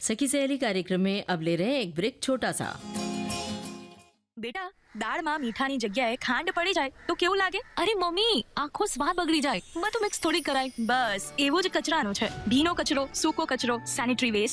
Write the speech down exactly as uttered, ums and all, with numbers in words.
सखी सहेली कार्यक्रम में अब ले रहे हैं एक ब्रेक छोटा सा। बेटा દાળમાં મીઠાની જગ્યાએ ખાંડ પડી જાય તો કેવું લાગે? અરે મમ્મી, આખો સ્વાદ બગડી જાય. બધું મિક્સ થોડી કરાય. બસ એવું જ કચરાનું છે. ભીનો કચરો, સૂકો કચરો, સેનિટરી વેસ્ટ